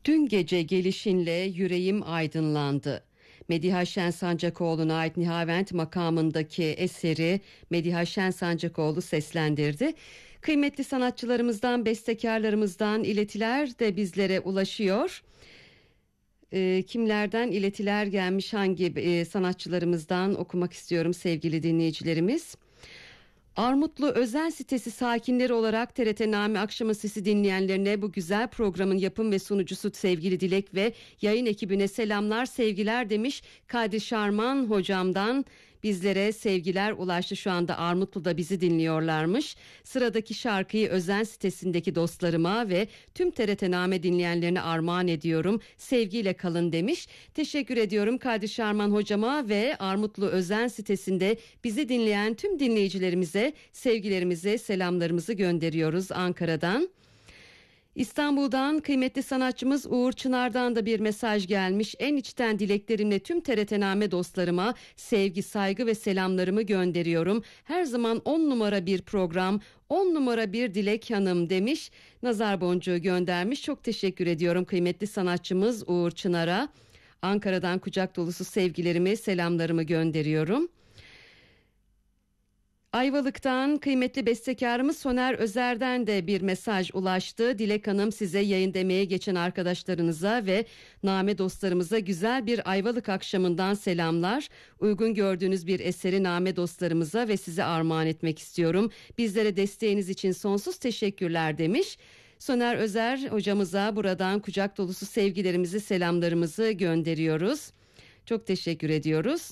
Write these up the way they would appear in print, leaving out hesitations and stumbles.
Dün gece gelişinle yüreğim aydınlandı. Mediha Şen Sancakoğlu'na ait Nihavent makamındaki eseri Mediha Şen Sancakoğlu seslendirdi. Kıymetli sanatçılarımızdan, bestekarlarımızdan iletiler de bizlere ulaşıyor. Kimlerden iletiler gelmiş, hangi sanatçılarımızdan okumak istiyorum sevgili dinleyicilerimiz. Armutlu özel sitesi sakinleri olarak TRT Name Akşamı Sesi dinleyenlerine bu güzel programın yapım ve sunucusu sevgili Dilek ve yayın ekibine selamlar, sevgiler demiş. Kadri Şarman hocamdan bizlere sevgiler ulaştı. Şu anda Armutlu'da bizi dinliyorlarmış. Sıradaki şarkıyı özel sitesindeki dostlarıma ve tüm TRT Name dinleyenlerine armağan ediyorum. Sevgiyle kalın demiş. Teşekkür ediyorum Kadri Şarman hocama ve Armutlu özel sitesinde bizi dinleyen tüm dinleyicilerimize sevgilerimizi, selamlarımızı gönderiyoruz Ankara'dan. İstanbul'dan kıymetli sanatçımız Uğur Çınar'dan da bir mesaj gelmiş. En içten dileklerimle tüm TRT Name dostlarıma sevgi, saygı ve selamlarımı gönderiyorum. Her zaman 10 numara bir program, 10 numara bir Dilek Hanım demiş. Nazar boncuğu göndermiş. Çok teşekkür ediyorum kıymetli sanatçımız Uğur Çınar'a. Ankara'dan kucak dolusu sevgilerimi, selamlarımı gönderiyorum. Ayvalık'tan kıymetli bestekarımız Soner Özer'den de bir mesaj ulaştı. Dilek Hanım, size yayın demeye geçen arkadaşlarınıza ve Name dostlarımıza güzel bir Ayvalık akşamından selamlar. Uygun gördüğünüz bir eseri Name dostlarımıza ve size armağan etmek istiyorum. Bizlere desteğiniz için sonsuz teşekkürler demiş. Soner Özer hocamıza buradan kucak dolusu sevgilerimizi, selamlarımızı gönderiyoruz. Çok teşekkür ediyoruz.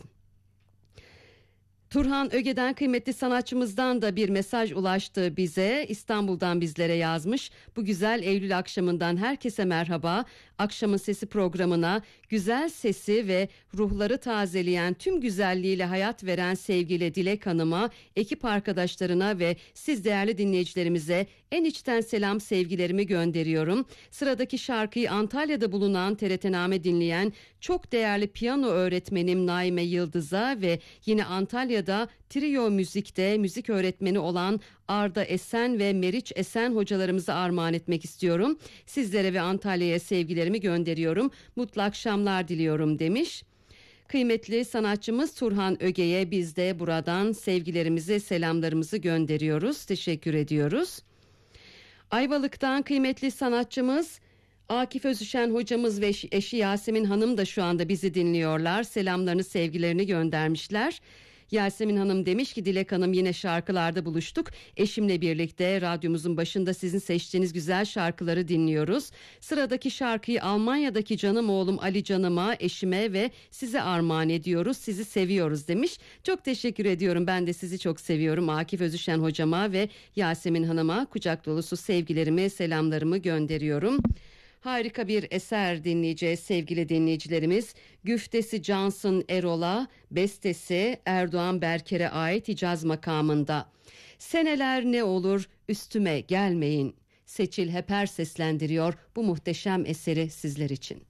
Turhan Öge'den kıymetli sanatçımızdan da bir mesaj ulaştı bize. İstanbul'dan bizlere yazmış. Bu güzel Eylül akşamından herkese merhaba. Akşamın Sesi programına güzel sesi ve ruhları tazeleyen, tüm güzelliğiyle hayat veren sevgili Dilek Hanım'a, ekip arkadaşlarına ve siz değerli dinleyicilerimize en içten selam, sevgilerimi gönderiyorum. Sıradaki şarkıyı Antalya'da bulunan TRT Name dinleyen çok değerli piyano öğretmenim Naime Yıldız'a ve yine Antalya'da trio müzikte müzik öğretmeni olan Arda Esen ve Meriç Esen hocalarımıza armağan etmek istiyorum. Sizlere ve Antalya'ya sevgilerimi gönderiyorum. Mutlu akşamlar diliyorum demiş. Kıymetli sanatçımız Turhan Öge'ye biz de buradan sevgilerimizi, selamlarımızı gönderiyoruz. Teşekkür ediyoruz. Ayvalık'tan kıymetli sanatçımız Akif Özüşen hocamız ve eşi Yasemin Hanım da şu anda bizi dinliyorlar. Selamlarını, sevgilerini göndermişler. Yasemin Hanım demiş ki, Dilek Hanım, yine şarkılarda buluştuk. Eşimle birlikte radyomuzun başında sizin seçtiğiniz güzel şarkıları dinliyoruz. Sıradaki şarkıyı Almanya'daki canım oğlum Ali Canım'a, eşime ve size armağan ediyoruz. Sizi seviyoruz demiş. Çok teşekkür ediyorum. Ben de sizi çok seviyorum. Akif Özüşen hocama ve Yasemin Hanım'a kucak dolusu sevgilerimi, selamlarımı gönderiyorum. Harika bir eser dinleyeceğiz sevgili dinleyicilerimiz. Güftesi Cansın Erol'a, bestesi Erdoğan Berker'e ait Hicaz makamında. Seneler ne olur üstüme gelmeyin. Seçil Heper seslendiriyor bu muhteşem eseri sizler için.